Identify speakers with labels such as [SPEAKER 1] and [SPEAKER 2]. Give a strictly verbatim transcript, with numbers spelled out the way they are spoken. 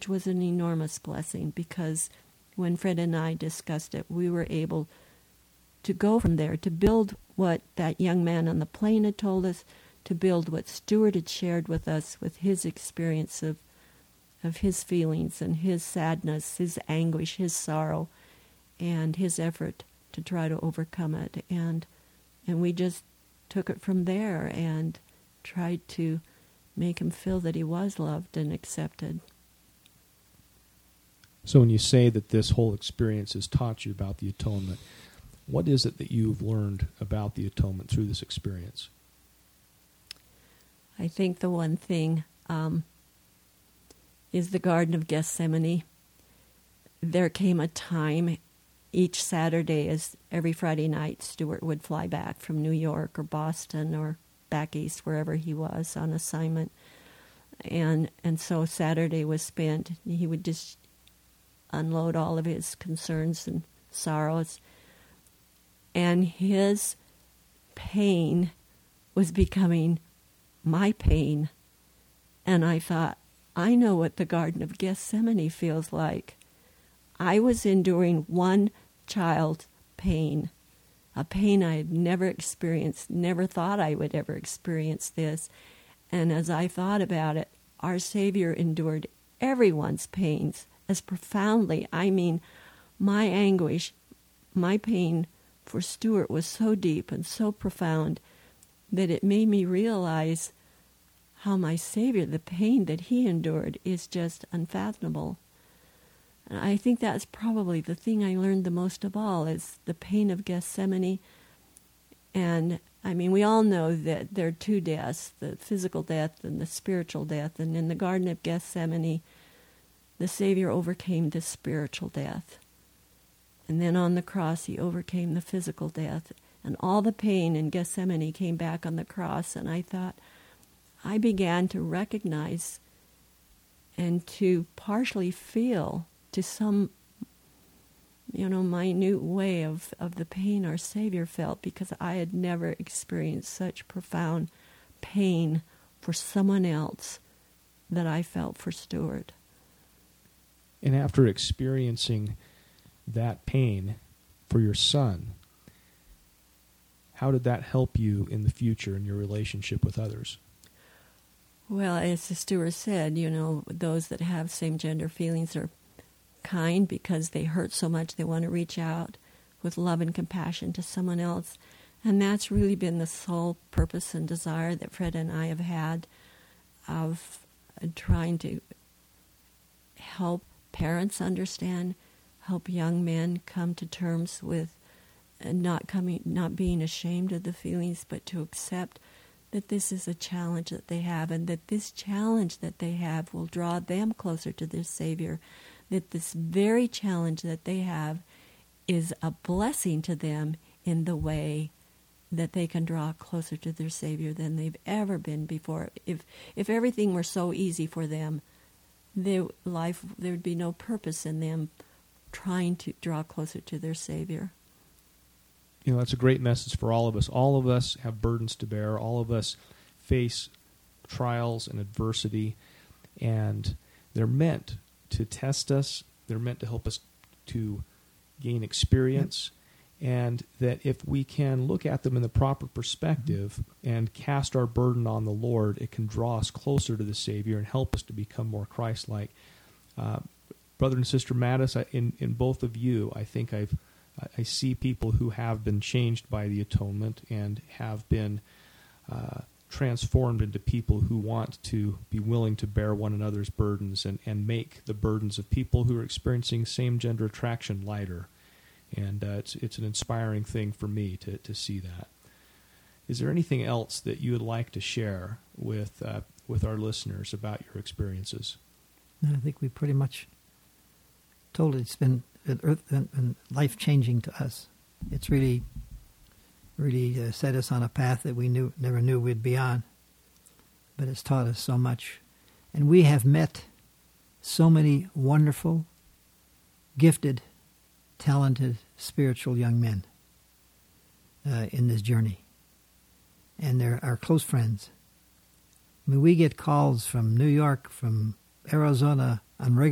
[SPEAKER 1] which was an enormous blessing because when Fred and I discussed it, we were able to go from there, to build what that young man on the plane had told us, to build what Stuart had shared with us with his experience of of his feelings and his sadness, his anguish, his sorrow, and his effort to try to overcome it. And and we just took it from there and tried to make him feel that he was loved and accepted.
[SPEAKER 2] So when you say that this whole experience has taught you about the atonement, what is it that you've learned about the atonement through this experience?
[SPEAKER 1] I think the one thing um, is the Garden of Gethsemane. There came a time each Saturday, as every Friday night, Stuart would fly back from New York or Boston or back east, wherever he was on assignment. And and so Saturday was spent, he would just unload all of his concerns and sorrows. And his pain was becoming my pain. And I thought, I know what the Garden of Gethsemane feels like. I was enduring one child's pain, a pain I had never experienced, never thought I would ever experience this. And as I thought about it, our Savior endured everyone's pains as profoundly. I mean, my anguish, my pain for Stuart was so deep and so profound that it made me realize how my Savior, the pain that he endured, is just unfathomable. And I think that's probably the thing I learned the most of all, is the pain of Gethsemane. And, I mean, we all know that there are two deaths, the physical death and the spiritual death. And in the Garden of Gethsemane, the Savior overcame the spiritual death. And then on the cross, he overcame the physical death. And all the pain in Gethsemane came back on the cross. And I thought, I began to recognize and to partially feel to some, you know, minute way of, of the pain our Savior felt, because I had never experienced such profound pain for someone else that I felt for Stuart.
[SPEAKER 2] And after experiencing that pain for your son, how did that help you in the future in your relationship with others?
[SPEAKER 1] Well, as Stuart said, you know, those that have same-gender feelings are kind because they hurt so much they want to reach out with love and compassion to someone else. And that's really been the sole purpose and desire that Fred and I have had of trying to help parents understand, help young men come to terms with not coming, not being ashamed of the feelings, but to accept that this is a challenge that they have, and that this challenge that they have will draw them closer to their Savior, that this very challenge that they have is a blessing to them in the way that they can draw closer to their Savior than they've ever been before. If if everything were so easy for them, their life, there would be no purpose in them trying to draw closer to their Savior.
[SPEAKER 2] You know, that's a great message for all of us. All of us have burdens to bear. All of us face trials and adversity, and they're meant to test us. They're meant to help us to gain experience, and that if we can look at them in the proper perspective and cast our burden on the Lord, it can draw us closer to the Savior and help us to become more Christ-like. Uh, Brother and Sister Mattis, I, in, in both of you, I think I've I see people who have been changed by the atonement and have been uh, transformed into people who want to be willing to bear one another's burdens and, and make the burdens of people who are experiencing same-gender attraction lighter. And uh, it's it's an inspiring thing for me to, to see that. Is there anything else that you would like to share with uh, with our listeners about your experiences?
[SPEAKER 3] I think we pretty much told it. It's been earth and life-changing to us. It's really, really uh, set us on a path that we knew never knew we'd be on. But it's taught us so much. And we have met so many wonderful, gifted, talented, spiritual young men uh, in this journey. And they're our close friends. I mean, we get calls from New York, from Arizona, on regular